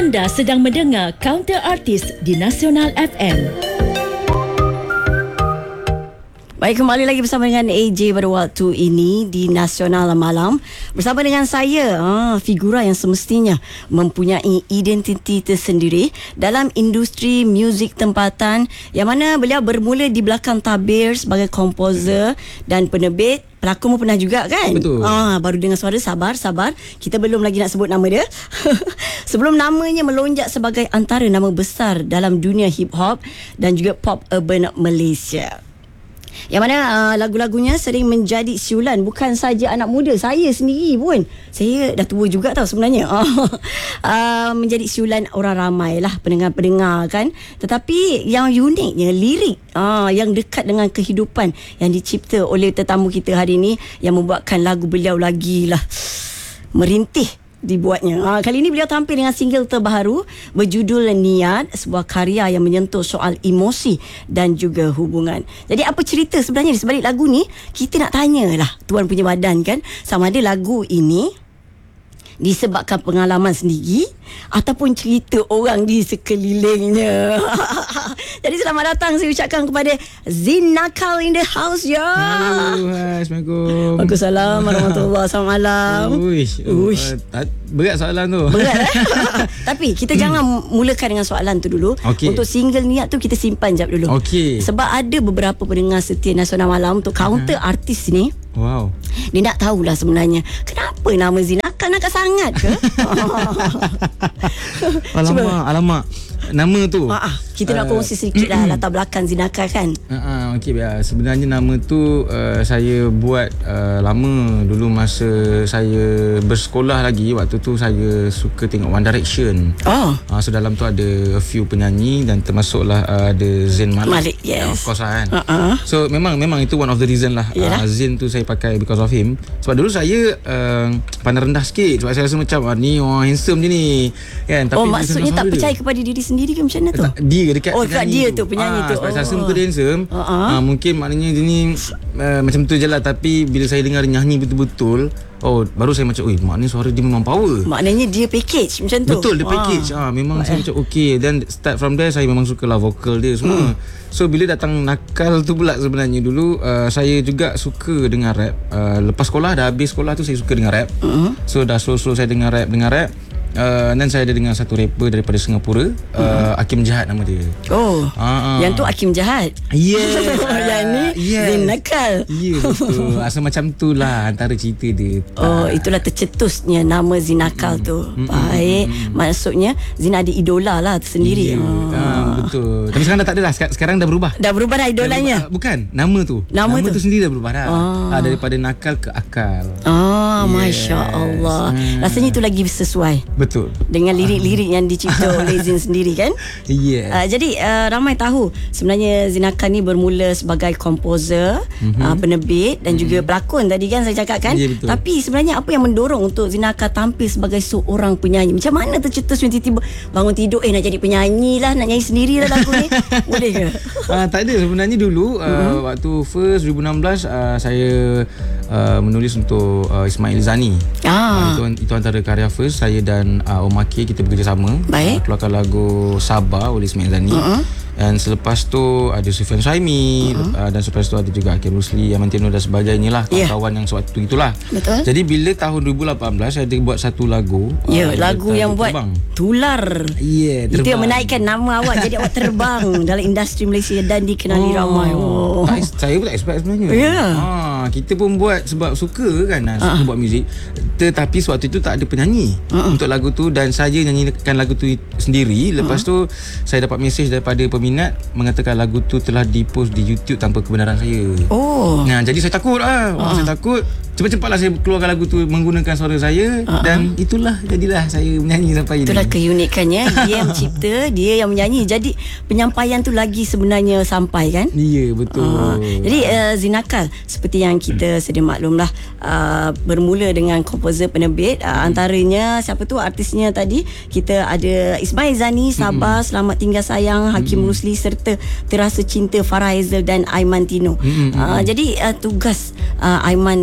Anda sedang mendengar Counter Artist di Nasional FM. Baik, kembali lagi bersama dengan AJ pada waktu ini di Nasional Malam. Bersama dengan saya, figura yang semestinya mempunyai identiti tersendiri dalam industri muzik tempatan, yang mana beliau bermula di belakang tabir sebagai komposer dan penerbit. Pelakon pun pernah juga kan? Betul. Baru dengar suara, sabar. Kita belum lagi nak sebut nama dia. Sebelum namanya melonjak sebagai antara nama besar dalam dunia hip hop dan juga pop urban Malaysia. Yang mana lagu-lagunya sering menjadi siulan bukan saja anak muda, saya sendiri pun. Saya dah tua juga tau sebenarnya. Menjadi siulan orang ramai lah, pendengar-pendengar kan. Tetapi yang uniknya lirik yang dekat dengan kehidupan yang dicipta oleh tetamu kita hari ini, yang membuatkan lagu beliau lagi lah merintih dibuatnya. Kali ini beliau tampil dengan single terbaru berjudul Niat, sebuah karya yang menyentuh soal emosi dan juga hubungan. Jadi apa cerita sebenarnya di sebalik lagu ni? Kita nak tanyalah tuan punya badan kan, sama ada lagu ini disebabkan pengalaman sendiri ataupun cerita orang di sekelilingnya. Jadi selamat datang saya ucapkan kepada Zin Nakal in the house ya. Halo, Assalamualaikum. Waalaikumsalam warahmatullahi. Selamat malam. Uish. Berat soalan tu. Berat Tapi kita jangan mulakan dengan soalan tu dulu. Untuk single Niat tu kita simpan jap dulu. Sebab ada beberapa pendengar setia Nasional Malam untuk counter artis ni. Wow. Dia nak tahulah sebenarnya kenapa nama Zin nakal sangat ke? Alamak. Nama tu kita nak kongsi sedikit lah latar belakang Zin Nakal kan. Okey, sebenarnya nama tu saya buat lama dulu masa saya bersekolah lagi. Waktu tu saya suka tengok One Direction. So dalam tu ada a few penyanyi dan termasuklah ada Zayn Malik. Yes. Of course lah kan. So memang itu one of the reason lah. Zayn tu saya pakai because of him. Sebab dulu saya pandang rendah sikit. Sebab saya rasa macam ni orang handsome je ni kan. Tapi maksudnya tak percaya kepada diri sendiri ke macam mana tu? Dia dekat dekat dia tu penyanyi tu. Sebab saya rasa muka dia handsome. Mungkin maknanya dia ni macam tu je lah. Tapi bila saya dengar dia nyanyi betul-betul, baru saya macam, maknanya suara dia memang power. Maknanya dia package macam tu. Betul, dia package. Memang saya macam dan start from there saya memang sukalah vokal dia semua. So bila datang Nakal tu pula sebenarnya dulu saya juga suka dengar rap. Lepas sekolah, dah habis sekolah tu saya suka dengar rap. So dah slow-slow saya dengar rap. Dan saya ada dengan satu rapper daripada Singapura, Hakim Jahat nama dia. Yang tu Hakim Jahat. Yang ni Zin Nakal. Betul. Asal macam tu lah antara cerita dia. Itulah tercetusnya nama Zin Nakal tu. Baik. Maksudnya Zin ada idola lah tersendiri. Betul. Tapi sekarang dah tak ada lah. Sekarang dah berubah. Dah berubah dah idolanya. Bukan, nama tu. Nama tu sendiri dah berubah dah. Daripada nakal ke akal. Masya Allah. Rasanya itu lagi sesuai. Betul. Dengan lirik-lirik yang dicipta oleh Zin sendiri kan. Jadi ramai tahu sebenarnya Zin Nakal ni bermula sebagai komposer, penerbit dan juga pelakon tadi kan saya cakap kan. Tapi sebenarnya apa yang mendorong untuk Zin Nakal tampil sebagai seorang penyanyi? Macam mana tercetus tiba-tiba bangun tidur nak jadi penyanyi lah, nak nyanyi sendiri lah lagu ni? Boleh ke? Tak ada sebenarnya dulu. Waktu first 2016 saya menulis untuk Ismail Zani. Itu antara karya first saya dan Om Aki, kita bekerjasama keluarkan lagu Sabah oleh Ismail Zani. Dan selepas tu ada Sufian Saimi, dan selepas tu ada juga Hakim Rusli, Aman Tino dan sebagainya lah, kawan-kawan yang sewaktu itulah. Betul. Jadi bila tahun 2018 saya ada buat satu lagu. Lagu yang buat Tular. Itu yang menaikkan nama awak jadi awak terbang dalam industri Malaysia dan dikenali ramai. Saya pun tak expect sebenarnya. Kita pun buat sebab suka kan, suka buat muzik. Tetapi sewaktu itu tak ada penyanyi untuk lagu tu, dan saya nyanyikan lagu tu sendiri. Lepas tu saya dapat mesej daripada peminat mengatakan lagu tu telah dipost di YouTube tanpa kebenaran saya. Jadi saya takut saya takut. Cepat-cepatlah saya keluarkan lagu tu menggunakan suara saya. Dan itulah jadilah saya menyanyi sampai ini. Itulah keunikannya. Dia yang mencipta, dia yang menyanyi. Jadi penyampaian tu lagi sebenarnya sampai kan. Ya, betul. Jadi Zin Nakal seperti yang kita sedia maklum lah, bermula dengan komposer penerbit. Antaranya siapa tu artisnya tadi? Kita ada Ismail Zani, Sabah, Selamat Tinggal Sayang, Hakim Rusli serta Terasa Cinta, Farah Hazel dan Aiman Tino. Jadi tugas Aiman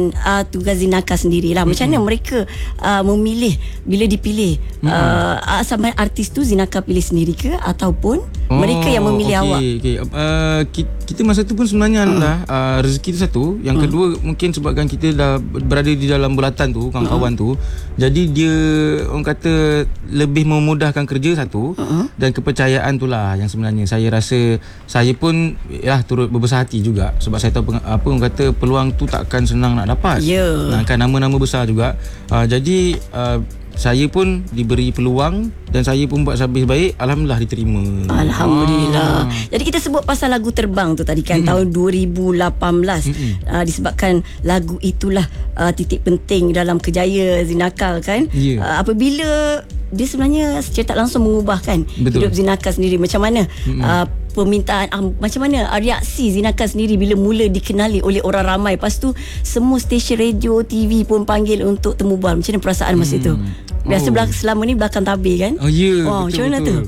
tugas Zinaka sendirilah. Macam mana mereka memilih bila dipilih sampai artis tu Zinaka pilih sendiri ke ataupun mereka yang memilih awak? Kita masa tu pun sebenarnya adalah rezeki tu satu. Yang kedua mungkin sebabkan kita dah berada di dalam bulatan tu, kawan-kawan tu, jadi dia orang kata lebih memudahkan kerja satu, dan kepercayaan tu lah yang sebenarnya saya rasa saya pun turut berbesar hati juga sebab saya tahu orang kata peluang tu takkan senang nak dapat. Kan nama-nama besar juga. Jadi saya pun diberi peluang dan saya pun buat habis baik. Alhamdulillah diterima. Alhamdulillah. Jadi kita sebut pasal lagu Terbang tu tadi kan, tahun 2018. Disebabkan lagu itulah titik penting dalam kerjaya Zinaka kan. Apabila dia sebenarnya secara tak langsung mengubahkan hidup Zinaka sendiri. Macam mana permintaan, macam mana reaksi Zinaka sendiri bila mula dikenali oleh orang ramai? Lepas tu semua stesen radio, TV pun panggil untuk temu bual. Macam mana perasaan masa itu? Biasa selama ni belakang tabir kan? Macam mana tu?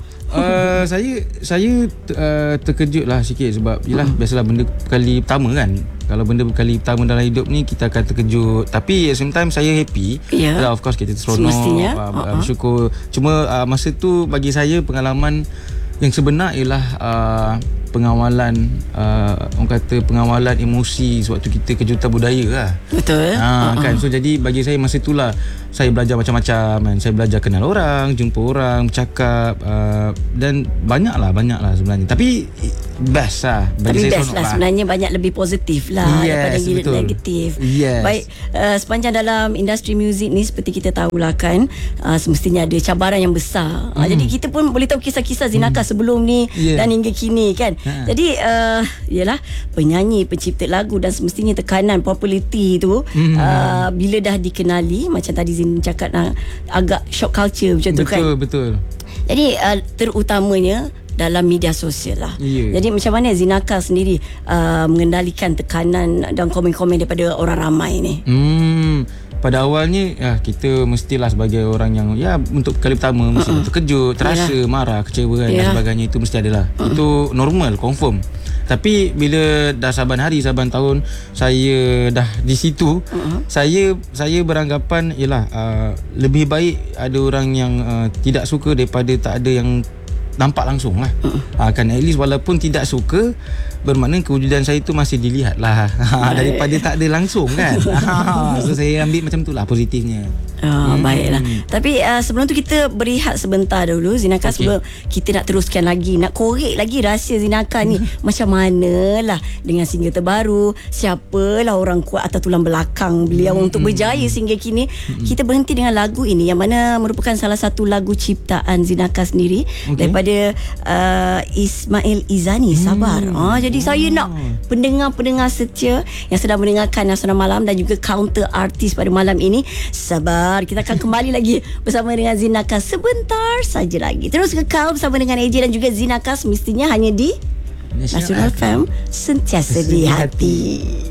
Saya terkejut lah sikit sebab biasalah benda kali pertama kan. Kalau benda kali pertama dalam hidup ni kita akan terkejut, tapi at the same time saya happy. Of course kita seronok, bersyukur. Cuma masa tu bagi saya pengalaman yang sebenar ialah pengawalan orang kata pengawalan emosi sewaktu kita kejutan budaya lah. Betul. Kan, so jadi bagi saya masa itulah saya belajar macam-macam kan. Saya belajar kenal orang, jumpa orang, bercakap, dan banyaklah sebenarnya. Tapi best lah bagi saya. Best lah sebenarnya, banyak lebih positif lah daripada negatif. Baik, sepanjang dalam industri muzik ni seperti kita tahulah kan, semestinya ada cabaran yang besar. Jadi kita pun boleh tahu kisah-kisah Zinaka sebelum ni dan hingga kini kan. Jadi yalah, penyanyi, pencipta lagu, dan semestinya tekanan populariti tu bila dah dikenali, macam tadi Zin cakap, agak shock culture macam tu kan. Betul. Jadi terutamanya dalam media sosial lah. Jadi macam mana Zinaka sendiri mengendalikan tekanan dan komen-komen daripada orang ramai ni? Pada awalnya kita mestilah sebagai orang yang untuk kali pertama mesti terkejut, terasa marah, kecewa kan, dan sebagainya. Itu mesti adalah itu normal, confirm. Tapi bila dah saban hari, saban tahun saya dah di situ, saya beranggapan lebih baik ada orang yang tidak suka daripada tak ada yang nampak langsung lah. Kan at least walaupun tidak suka, bermakna kewujudan saya tu masih dilihat lah daripada tak ada langsung kan. So saya ambil macam tu lah positifnya. Baiklah. Tapi sebelum tu kita berehat sebentar dulu Zinaka, sebelum kita nak teruskan lagi, nak korek lagi rahsia Zinaka ni. Macam mana lah dengan single terbaru, siapalah orang kuat atau tulang belakang beliau untuk berjaya sehingga kini. Kita berhenti dengan lagu ini yang mana merupakan salah satu lagu ciptaan Zinaka sendiri daripada Ismail Izani, Sabar. Jadi saya nak pendengar-pendengar setia yang sedang mendengarkan Nasional Malam dan juga counter artis pada malam ini sabar. Kita akan kembali lagi bersama dengan Zinaka sebentar saja lagi. Terus kekal bersama dengan AJ dan juga Zinaka, semestinya hanya di Nasional FM, sentiasa di hati.